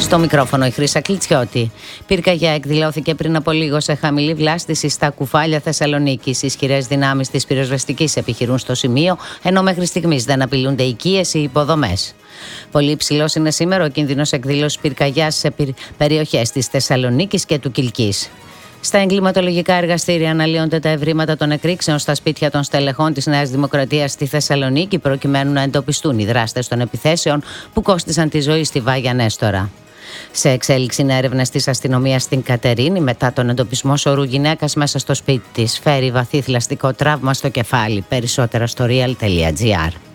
Στο μικρόφωνο η Χρύσα Κλιτσιώτη. Πυρκαγιά εκδηλώθηκε πριν από λίγο σε χαμηλή βλάστηση στα Κουφάλια Θεσσαλονίκης. Οι ισχυρές δυνάμεις της πυροσβεστικής επιχειρούν στο σημείο, ενώ μέχρι στιγμής δεν απειλούνται οικίες ή υποδομές. Πολύ υψηλός είναι σήμερα ο κίνδυνος εκδήλωσης πυρκαγιάς σε περιοχές της Θεσσαλονίκης και του Κιλκής. Στα εγκληματολογικά εργαστήρια αναλύονται τα ευρήματα των εκρήξεων στα σπίτια των στελεχών της Νέας Δημοκρατίας στη Θεσσαλονίκη, προκειμένου να εντοπιστούν οι δράστες των επιθέσεων που κόστισαν τη ζωή στη Βάγια Νέστορα. Σε εξέλιξη είναι έρευνες της αστυνομίας στην Κατερίνη μετά τον εντοπισμό σωρού γυναίκας μέσα στο σπίτι της. Φέρει βαθύ θηλαστικό τραύμα στο κεφάλι. Περισσότερα στο real.gr.